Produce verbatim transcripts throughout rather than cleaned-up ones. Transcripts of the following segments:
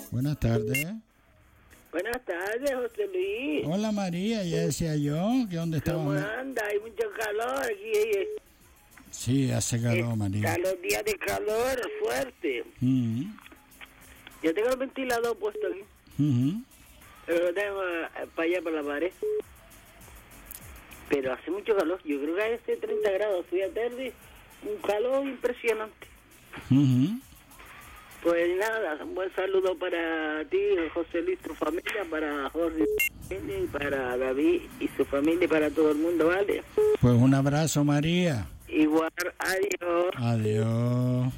Buenas tardes. Buenas tardes, José Luis. Hola María, ya decía yo que dónde estaba. ¿Cómo anda? Hay mucho calor aquí. Sí, hace calor, María. Está los días de calor fuerte. Uh-huh. Yo tengo el ventilador puesto aquí. Uh-huh. Pero lo tengo uh, para allá, por la pared. Pero hace mucho calor. Yo creo que hace treinta grados. Fui a tarde. Un calor impresionante. Uh-huh. Pues nada, un buen saludo para ti, José Luis, tu familia, para Jorge, y para David y su familia, y para todo el mundo, ¿vale? Pues un abrazo, María. Igual, adiós. Adiós.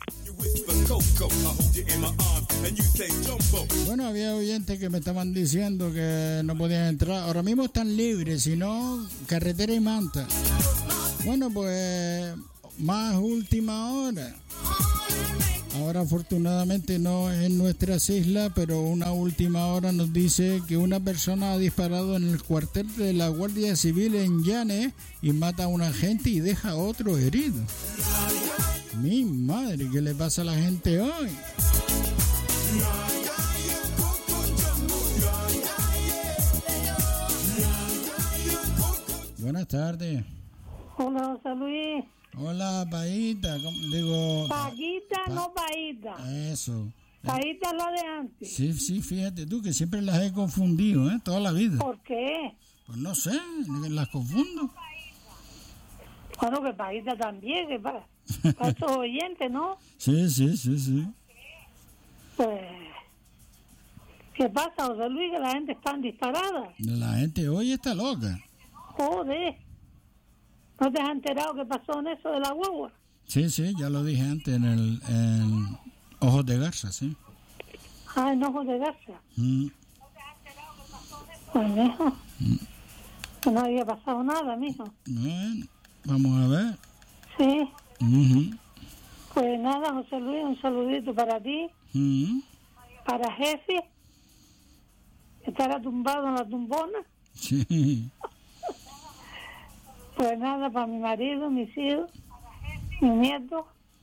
Bueno, había oyentes que me estaban diciendo que no podían entrar. Ahora mismo están libres, si no, carretera y manta. Bueno, pues más última hora. Ahora afortunadamente no es en nuestras islas, pero una última hora nos dice que una persona ha disparado en el cuartel de la Guardia Civil en Llanes y mata a un agente y deja a otro herido. Mi madre, ¿qué le pasa a la gente hoy? Buenas tardes. Hola, José Luis. Hola, Paita. Digo. Paquita, pa- no Paita. Eso. Paita es la de antes. Sí, sí, fíjate tú que siempre las he confundido, ¿eh? Toda la vida. ¿Por qué? Pues no sé, las confundo. Bueno, que Paita también, que para, para estos oyentes, ¿no? Sí, sí, sí, sí. Pues, ¿qué pasa, José Luis? Que la gente está disparada. La gente hoy está loca. Joder. ¿No te has enterado qué pasó en eso de la guagua? Sí, sí, ya lo dije antes en el en Ojos de Garza, sí. Ah, en Ojos de Garza. Mm. Pues, mijo, Mm. que no había pasado nada, mijo. Bueno, vamos a ver. Sí. Uh-huh. Pues nada, José Luis, un saludito para ti, Uh-huh. para Jefe, que estará tumbado en la tumbona. Sí. Pues nada, para mi marido, mis hijos, mis nietos,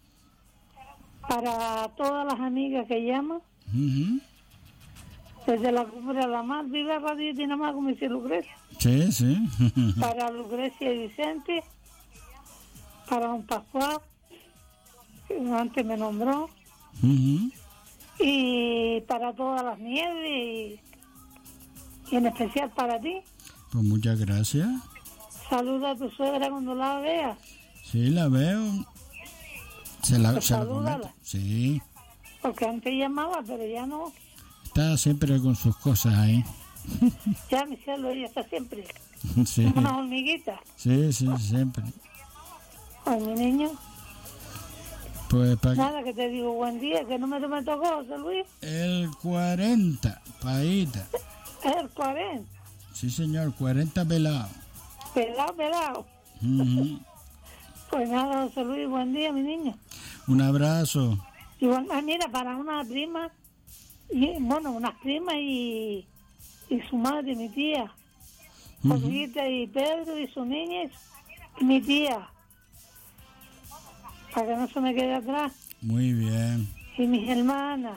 para todas las amigas que llaman, Uh-huh. desde la cumbre a la mar, viva Radio Dinamá, como dice Lucrecia, Sí, sí. para Lucrecia y Vicente, para don Pascual, que antes me nombró, Uh-huh. y para todas las nieves, y, y en especial para ti. Pues muchas gracias. Saluda a tu suegra cuando la veas. Sí, la veo. Se la, Pues se la salúdala. comento. Sí. Porque antes llamaba, pero ya no. Está siempre con sus cosas ahí. Ya, mi cielo, ella está siempre Sí. como una hormiguita. Sí, sí, siempre. Con mi niño. Pues para Nada, que te digo buen día, que número me tocó, José Luis. el cuarenta, Paita. Es el cuarenta. Sí, señor, cuarenta pelados. Pelado, pelado. Uh-huh. Pues nada, José Luis, buen día, mi niño. Un abrazo. Igual, ah, mira, para una prima, y, bueno, unas primas y, y su madre, mi tía. Ujú. Olguita y Pedro y su niña y mi tía. Para que no se me quede atrás. Muy bien. Y mis hermanas.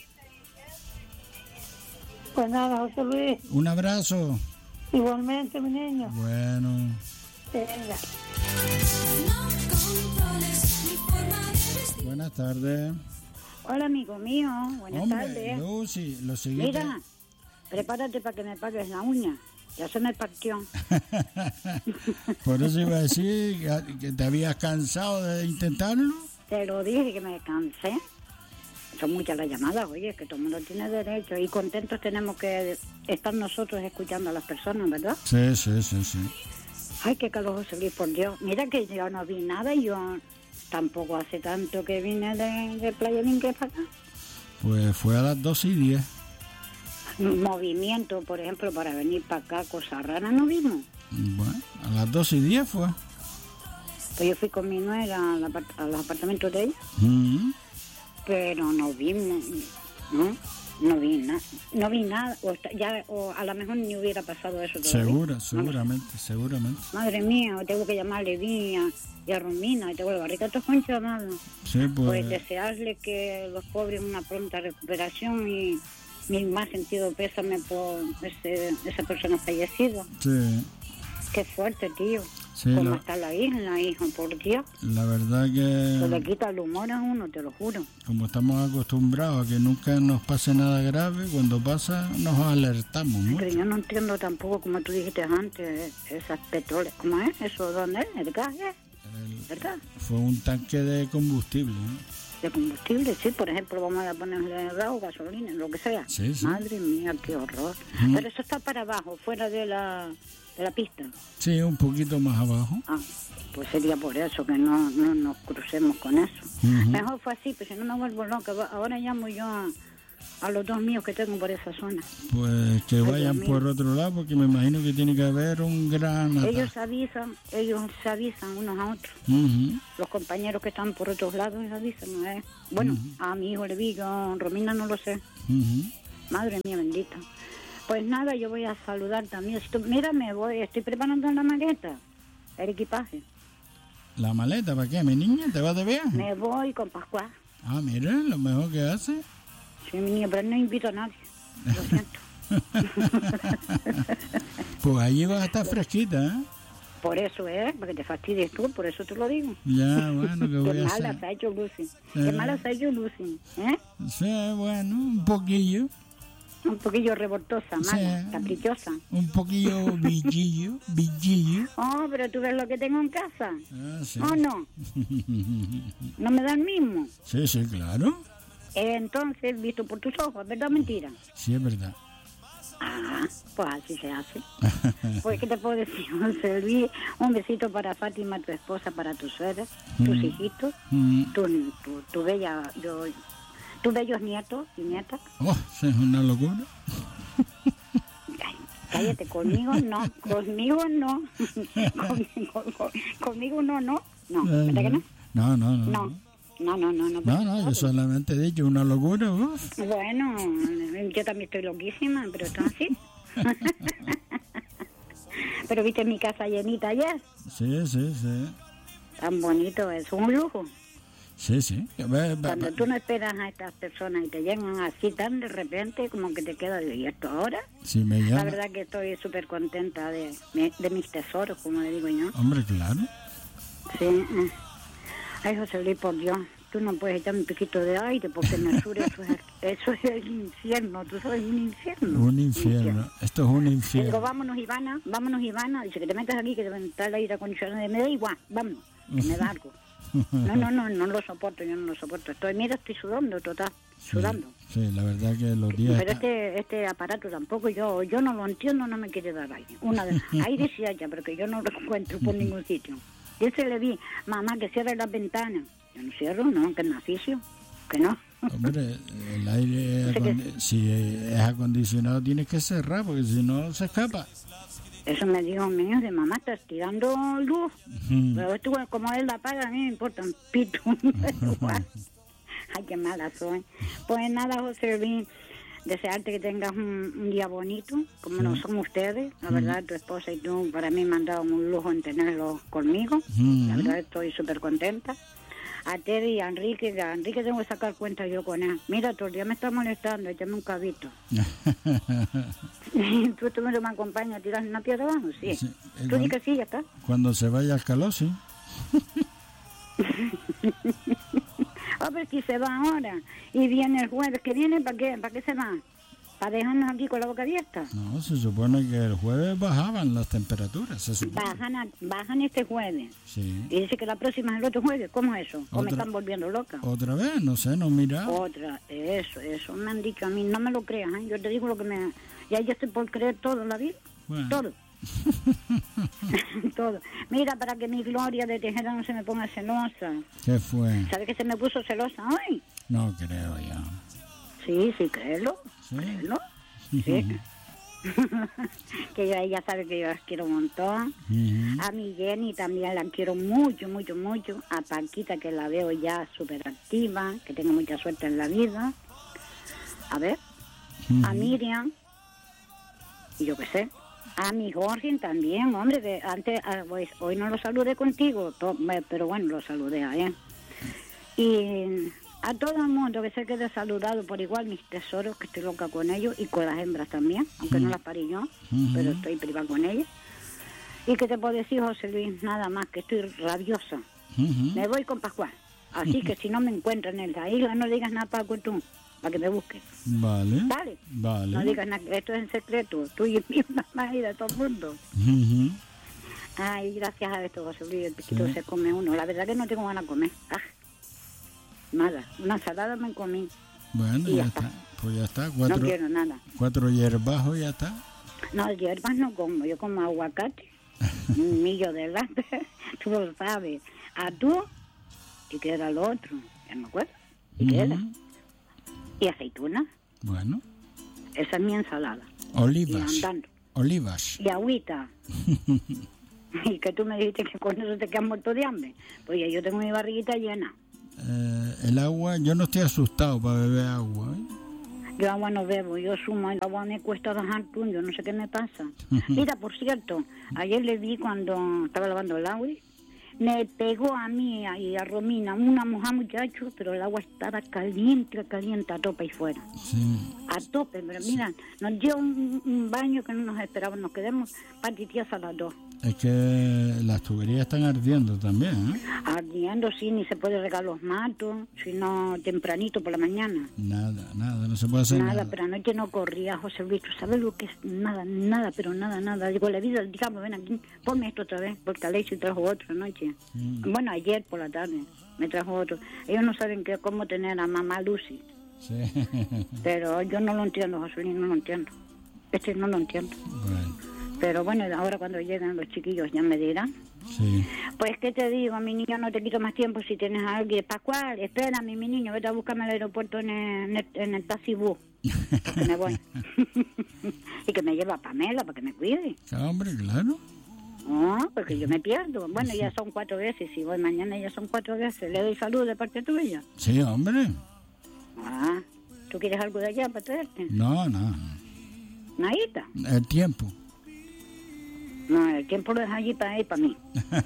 Pues nada, José Luis, Un abrazo. igualmente, mi niño. Bueno. Venga. Buenas tardes. Hola, amigo mío. Buenas Hombre, tardes. Lucy, lo siguiente. Mira, prepárate para que me pagues la uña. Ya se me partió. Por eso iba a decir que- que te habías cansado de intentarlo. Te lo dije que me cansé. Son muchas las llamadas, oye, que todo el mundo tiene derecho. Y contentos tenemos que estar nosotros escuchando a las personas, ¿verdad? Sí, sí, sí, sí. Ay, qué calor, José Luis, por Dios. Mira que yo no vi nada y yo tampoco hace tanto que vine de, de Playa Linque para acá. Pues fue a las doce y diez. Movimiento, por ejemplo, para venir para acá, cosa rara, no vimos. Bueno, a las doce y diez fue. Pues yo fui con mi nuera al, apart- a los apartamentos de ella, Mm. pero no vimos, ¿no? No vi nada, no vi nada, o, está- ya, o a lo mejor ni hubiera pasado eso todavía. Segura, No lo sé. seguramente, seguramente. Madre mía, tengo que llamarle Vía y a Romina, y tengo la barriga todo concha, Sí, Pues pues, desearle que los pobres una pronta recuperación y mi más sentido pésame por ese, esa persona fallecida. sí, Qué fuerte, tío. Sí, Cómo la- está la isla, hijo, por Dios. la verdad Se le que quita el humor a uno, te lo juro. como estamos acostumbrados a que nunca nos pase nada grave, cuando pasa nos alertamos mucho. Pero yo no entiendo tampoco, como tú dijiste antes, esas petroles. ¿Cómo es eso? ¿Dónde es? ¿El gas es? El- ¿Verdad? fue un tanque de combustible, ¿no? De combustible, sí, por ejemplo, vamos a ponerle gas o gasolina, lo que sea. Sí, sí. Madre mía, qué horror. Ujú. Pero eso está para abajo, fuera de la, de la pista. Sí, un poquito más abajo. Ah, pues sería por eso que no, no nos crucemos con eso. Ujú. Mejor fue así, pues si no me vuelvo loca. Va- Ahora llamo yo a, a los dos míos que tengo por esa zona. Pues que Dios vayan mío. por otro lado, porque me imagino que tiene que haber un gran Ellos ataque. avisan, ellos se avisan unos a otros. Ujú. Los compañeros que están por otros lados les avisan. ¿eh? Bueno, a mi hijo le vi, yo a Romina no lo sé. Ujú. Madre mía bendita. Pues nada, yo voy a saludar también. Esto- Mira, me voy, estoy preparando la maleta, el equipaje. ¿La maleta para qué, mi niña? ¿Te vas de viaje? Me voy con Pascual. Ah, mira, lo mejor que hace. Sí, mi niño, pero no invito a nadie. Lo siento. Pues allí vas a estar fresquita, ¿eh? Por eso es, para que te fastidies tú, por eso te lo digo. Ya, bueno, ¿qué voy Qué a mala hacer? se ha hecho Lucy. Qué Eh. mala se ha hecho Lucy. ¿Eh? Sí, bueno, un poquillo, Un poquillo revoltosa, mala, Sí. caprichosa. un poquillo villillo, villillo. Oh, pero tú ves lo que tengo en casa. Ah, sí. ¿O no? ¿No me da el mismo? Sí, sí, claro. Eh, entonces, visto por tus ojos, ¿verdad o mentira? Sí, es verdad. Ah, pues así se hace. Pues, ¿qué te puedo decir, José Luis? Un besito para Fátima, tu esposa, para tus suegras, tus Mm. hijitos, Mm. tu, tu, tu bella, yo, tus bellos nietos y nietas. Oh, sí, es una locura. Ay, cállate, conmigo no, conmigo no. conmigo, con- conmigo no, no. No, ¿verdad que no? No, no, no. No, no, no, no. No, No, no, yo solamente he dicho una locura. Uf. Bueno, yo también estoy loquísima, pero está así. Pero viste mi casa llenita ayer. Sí, sí, sí. Tan bonito, es un lujo. Sí, sí. Ve, ve, Cuando ve. tú no esperas a estas personas y te llegan así tan de repente, como que te queda de ¿y esto ahora? Si me La llama. verdad que estoy súper contenta de, de mis tesoros, como le digo yo. Hombre, claro. Sí. eh. Ay, José Luis, por Dios, tú no puedes echarme un piquito de aire porque en el sur eso es, eso es el infierno, tú sabes, un infierno. Un infierno. Esto es un Le digo, infierno. vámonos, Ivana, vámonos, Ivana. Dice que te metas aquí, que te está el aire acondicionado. Me da igual, vámonos, que me da algo. No, no, no, no lo soporto, yo no lo soporto. Estoy, mira, estoy sudando, total, sudando. Sí, la verdad que los días. Pero está- este este aparato tampoco, yo yo no lo entiendo, no me quiere dar aire. Una vez, aire sí haya, pero que yo no lo encuentro por ningún sitio. Yo se le vi, mamá, que cierre las ventanas. Yo no cierro, no, que es nacicio, que no. Hombre, el aire, No sé acondi- si es acondicionado, tienes que cerrar, porque si no se escapa. Eso me dijo mi hijo, de mamá, estás tirando luz. Ujú. Pero tú, como él la paga, a mí me importa un pito. Igual. Ay, qué mala soy. Pues nada, José Luis, desearte que tengas un, un día bonito, como no son ustedes. La verdad, tu esposa y tú, para mí me han dado un lujo en tenerlos conmigo. Ujú. La verdad, estoy súper contenta. A Terry y a Enrique, a Enrique tengo que sacar cuenta yo con él. Mira, todo el día me está molestando, échame un cabito. ¿Tú, tú me acompañas a tirar una piedra abajo? Sí. Sí, eh, Tú di cuando- que sí, ya está. Cuando se vaya al calor, sí. A ver si se va ahora y viene el jueves que viene, ¿para qué? ¿Para qué se va? ¿Para dejarnos aquí con la boca abierta? No, se supone que el jueves bajaban las temperaturas, se supone. Bajan, a- bajan este jueves. Sí. Y dice que la próxima es el otro jueves. ¿Cómo es eso? ¿O me Otra- están volviendo loca? Otra vez, no sé, no mira. Otra, eso, eso. Me han dicho a mí, no me lo creas, ¿eh? Yo te digo lo que me... Ya yo estoy por creer todo en la vida. Bueno. Todo. Todo. Mira, para que mi Gloria de Tejeda no se me ponga celosa. ¿Qué fue? ¿Sabes que se me puso celosa hoy? No creo ya. Sí, sí, créelo. ¿Sí? Créelo. Sí. Que yo, ella sabe que yo las quiero un montón. Ujú. A mi Jenny también la quiero mucho, mucho, mucho. A Paquita, que la veo ya súper activa, que tengo mucha suerte en la vida. A ver, a Miriam, y yo qué sé, a mi Jorge también, hombre, que antes, ah, pues, hoy no lo saludé contigo, to, pero bueno, lo saludé a él. Y a todo el mundo que se quede saludado por igual, mis tesoros, que estoy loca con ellos, y con las hembras también, aunque no las parí yo, uh-huh. pero estoy privada con ellas. Y que te puedo decir, José Luis, nada más, que estoy rabiosa. Uh-huh. Me voy con Pascual. Así que si no me encuentran en la isla, no digas nada, Paco, tú, para que me busques. Vale. Vale. Vale. No digas nada, esto es en secreto, tuyo y mío, nada más, y de todo el mundo. Uh-huh. Ay, gracias a esto, José Luis, el piquito sí. se come uno. La verdad que no tengo ganas de comer. Ah, nada, una ensalada me comí. Bueno, y ya ya está. está. Pues ya está. Cuatro, no quiero nada. Cuatro hierbajos, ya está. No, hierbas no como, yo como aguacate, un millo de lata, tú lo sabes. Atún, y que era lo otro, ya me acuerdo. ¿Y qué uh-huh. era? Y aceituna. Bueno. Esa es mi ensalada. Olivas. Y andando. Olivas. Y agüita. Y que tú me dijiste que con eso te quedas muerto de hambre. Pues ya yo tengo mi barriguita llena. Eh, el agua, yo no estoy asustado para beber agua, ¿eh? Yo agua no bebo, yo sumo, el agua me cuesta dos atún, yo no sé qué me pasa. Mira, por cierto, ayer le vi cuando estaba lavando el agua, me pegó a mí y a Romina una moja, muchacho, pero el agua estaba caliente, caliente, a tope y fuera. Sí. A tope, pero mira, nos dio un, un baño que no nos esperaba, nos quedamos patitías a las dos. Es que las tuberías están ardiendo también, ¿eh? Ardiendo, sí, ni se puede regar los matos, sino tempranito por la mañana. Nada, nada, no se puede hacer nada. Nada, pero anoche no corría, José Luis, ¿tú sabes lo que es? Nada, nada, pero nada, nada. Digo, la vida, digamos, ven aquí, ponme esto otra vez, porque Alexio trajo otro anoche. Mm. Bueno, ayer por la tarde me trajo otro. Ellos no saben qué, cómo tener a mamá Lucy. Sí. Pero yo no lo entiendo, José Luis, no lo entiendo. Este no lo entiendo. Bueno. Pero bueno, ahora cuando lleguen los chiquillos ya me dirán. Sí. Pues, ¿qué te digo? Mi niño, no te quito más tiempo si tienes a alguien. Pascual, espérame, mi niño, vete a buscarme al aeropuerto en el, en el, en el taxi bus, porque me voy. Y que me lleva a Pamela para que me cuide. Hombre, claro. No, porque yo me pierdo. Bueno, ya son cuatro veces. Si voy mañana ya son cuatro veces. ¿Le doy salud de parte tuya? Sí, hombre. Ah, ¿tú quieres algo de allá para traerte? No, no. ¿Nadita? El tiempo. No, el tiempo lo deja allí para él, para mí.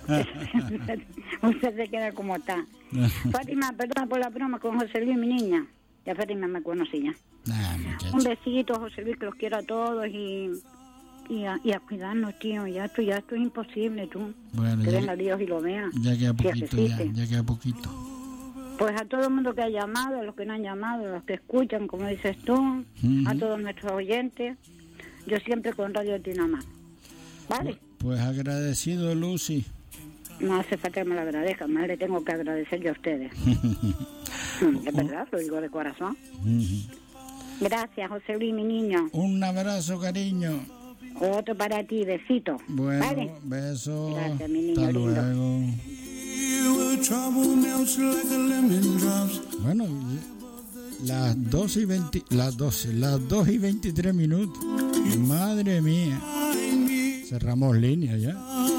Usted se queda como está. Fátima, perdona por la broma con José Luis, mi niña. Ya Fátima me conoce ya. Nah, un besito, José Luis, que los quiero a todos y, y, a, y a cuidarnos, tío. Ya esto, ya esto es imposible, tú. Bueno, que ya, venga Dios y lo vea. Ya queda poquito, si ya, ya queda poquito. Pues a todo el mundo que ha llamado, a los que no han llamado, a los que escuchan, como dices tú, uh-huh. a todos nuestros oyentes. Yo siempre con Radio Dinamá. ¿Vale? Pues agradecido, Lucy. No hace falta que me lo agradezca, más le tengo que agradecer yo a ustedes. Es verdad, lo digo de corazón. Gracias, José Luis, mi niño. Un abrazo, cariño. Otro para ti, besito. Bueno, ¿vale? beso. Gracias, mi niño Hasta lindo. luego. Bueno, las dos y veinte, las doce, las dos y veintitrés minutos. Madre mía. Cerramos línea ya.